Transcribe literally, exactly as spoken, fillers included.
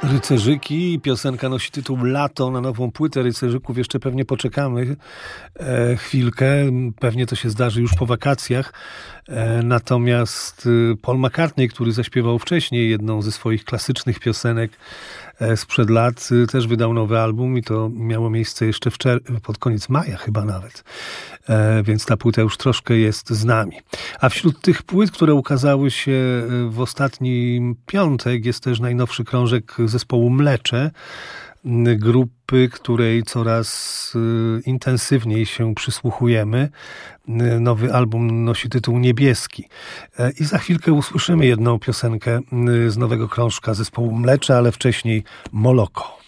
Rycerzyki, piosenka nosi tytuł Lato. Na nową płytę Rycerzyków jeszcze pewnie poczekamy e, chwilkę, pewnie to się zdarzy już po wakacjach, e, natomiast Paul McCartney, który zaśpiewał wcześniej jedną ze swoich klasycznych piosenek e, sprzed lat, też wydał nowy album i to miało miejsce jeszcze w czer- pod koniec maja chyba nawet, e, więc ta płyta już troszkę jest z nami. A wśród tych płyt, które ukazały się w ostatni piątek, jest też najnowszy krążek zespołu Mlecze, grupy, której coraz intensywniej się przysłuchujemy. Nowy album nosi tytuł Niebieski. I za chwilkę usłyszymy jedną piosenkę z nowego krążka zespołu Mlecze, ale wcześniej Moloko.